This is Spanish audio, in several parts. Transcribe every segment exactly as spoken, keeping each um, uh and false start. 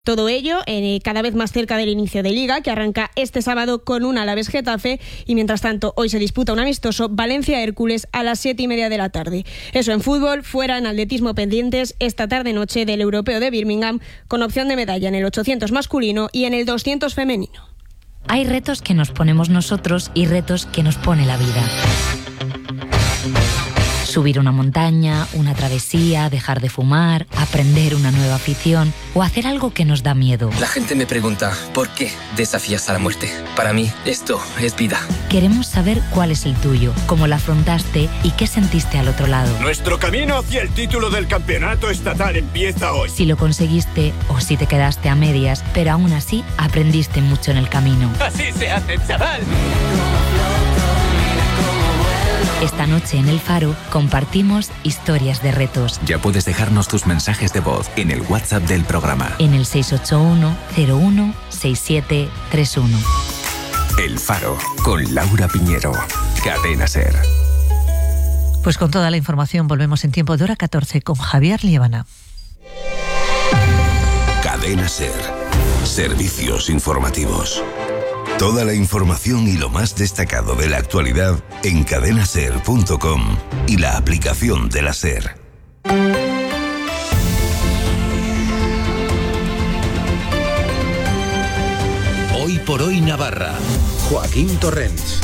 Todo ello eh, cada vez más cerca del inicio de Liga, que arranca este sábado con un Alavés Getafe, y mientras tanto hoy se disputa un amistoso Valencia-Hércules a las siete y media de la tarde. Eso en fútbol. Fuera, en atletismo, pendientes esta tarde-noche del Europeo de Birmingham, con opción de medalla en el ochocientos masculino y en el doscientos femenino. Hay retos que nos ponemos nosotros y retos que nos pone la vida. Subir una montaña, una travesía, dejar de fumar, aprender una nueva afición o hacer algo que nos da miedo. La gente me pregunta, ¿por qué desafías a la muerte? Para mí, esto es vida. Queremos saber cuál es el tuyo, cómo lo afrontaste y qué sentiste al otro lado. Nuestro camino hacia el título del campeonato estatal empieza hoy. Si lo conseguiste o si te quedaste a medias, pero aún así aprendiste mucho en el camino. ¡Así se hace, chaval! Esta noche en El Faro compartimos historias de retos. Ya puedes dejarnos tus mensajes de voz en el WhatsApp del programa. En el seis ocho uno cero uno seis siete tres uno. El Faro, con Laura Piñero. Cadena SER. Pues con toda la información volvemos en tiempo de hora catorce con Javier Liébana. Cadena SER. Servicios informativos. Toda la información y lo más destacado de la actualidad en cadena ser punto com y la aplicación de la SER. Hoy por hoy Navarra. Joaquín Torrents.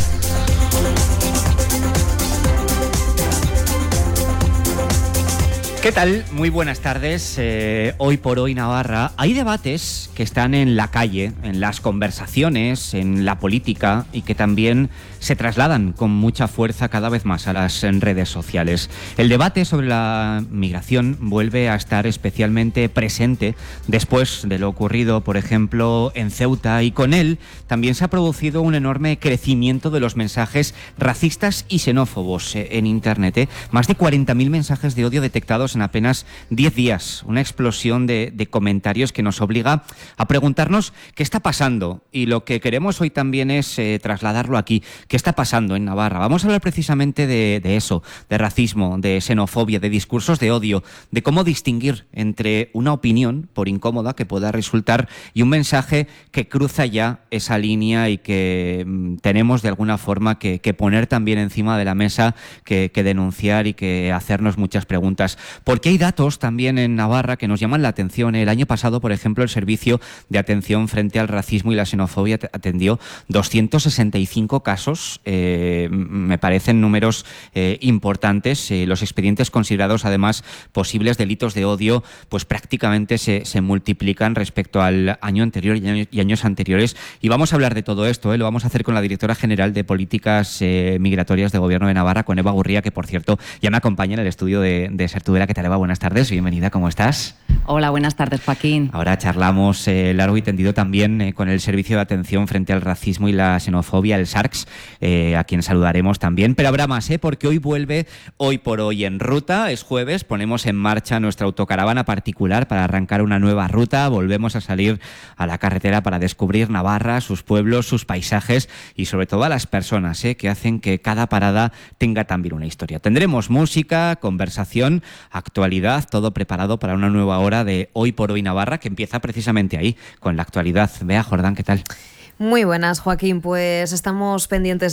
¿Qué tal? Muy buenas tardes. Eh, hoy por hoy Navarra. Hay debates que están en la calle, en las conversaciones, en la política y que también se trasladan con mucha fuerza cada vez más a las redes sociales. El debate sobre la migración vuelve a estar especialmente presente después de lo ocurrido, por ejemplo, en Ceuta, y con él también se ha producido un enorme crecimiento de los mensajes racistas y xenófobos en Internet. ¿eh? Más de cuarenta mil mensajes de odio detectados en apenas diez días. Una explosión de, de comentarios que nos obliga a preguntarnos qué está pasando. Y lo que queremos hoy también es eh, trasladarlo aquí. ¿Qué está pasando en Navarra? Vamos a hablar precisamente de, de eso, de racismo, de xenofobia, de discursos de odio, de cómo distinguir entre una opinión, por incómoda que pueda resultar, y un mensaje que cruza ya esa línea y que mm, tenemos de alguna forma que, que poner también encima de la mesa, que, que denunciar y que hacernos muchas preguntas. Porque hay datos también en Navarra que nos llaman la atención. El año pasado, por ejemplo, el Servicio de Atención frente al Racismo y la Xenofobia atendió doscientos sesenta y cinco casos. Eh, me parecen números eh, importantes. Eh, los expedientes considerados, además, posibles delitos de odio, pues prácticamente se, se multiplican respecto al año anterior y años, y años anteriores. Y vamos a hablar de todo esto. ¿eh? Lo vamos a hacer con la directora general de Políticas eh, Migratorias de Gobierno de Navarra, con Eva Gurría, que, por cierto, ya me acompaña en el estudio de, de SER Tudela. ¿Qué tal, Eva? Buenas tardes. Bienvenida. ¿Cómo estás? Hola, buenas tardes, Joaquín. Ahora charlamos eh, largo y tendido también eh, con el Servicio de Atención frente al Racismo y la Xenofobia, el SARCS, eh, a quien saludaremos también. Pero habrá más, ¿eh? porque hoy vuelve Hoy por Hoy en ruta. Es jueves, ponemos en marcha nuestra autocaravana particular para arrancar una nueva ruta. Volvemos a salir a la carretera para descubrir Navarra, sus pueblos, sus paisajes y sobre todo a las personas ¿eh? que hacen que cada parada tenga también una historia. Tendremos música, conversación, actualidad, todo preparado para una nueva hora de Hoy por Hoy Navarra, que empieza precisamente ahí, con la actualidad. Bea Jordán, ¿qué tal? Muy buenas, Joaquín. Pues estamos pendientes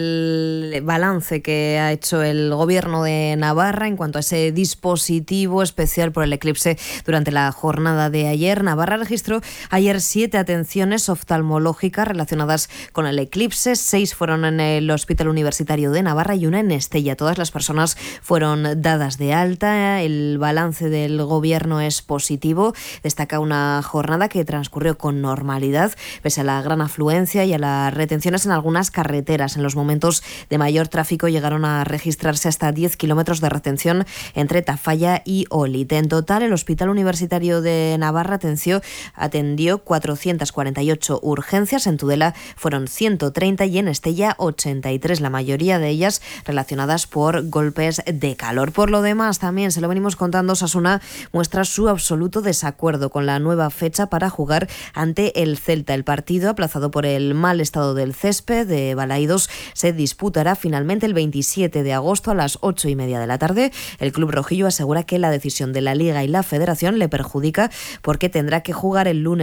del balance que ha hecho el Gobierno de Navarra en cuanto a ese dispositivo especial por el eclipse durante la jornada de ayer. Navarra registró ayer siete atenciones oftalmológicas relacionadas con el eclipse. Seis fueron en el Hospital Universitario de Navarra y una en Estella. Todas las personas fueron dadas de alta. El balance del Gobierno es positivo. Destaca una jornada que transcurrió con normalidad, pese a la gran afluencia afluencia y a las retenciones en algunas carreteras. En los momentos de mayor tráfico llegaron a registrarse hasta diez kilómetros de retención entre Tafalla y Olite. En total, el Hospital Universitario de Navarra atenció, atendió cuatrocientas cuarenta y ocho urgencias. En Tudela fueron ciento treinta y en Estella ochenta y tres, la mayoría de ellas relacionadas por golpes de calor. Por lo demás, también se lo venimos contando, Osasuna muestra su absoluto desacuerdo con la nueva fecha para jugar ante el Celta. El partido aplazado causado por el mal estado del césped de Balaídos se disputará finalmente el veintisiete de agosto a las ocho y media de la tarde. El club rojillo asegura que la decisión de la Liga y la Federación le perjudica porque tendrá que jugar el lunes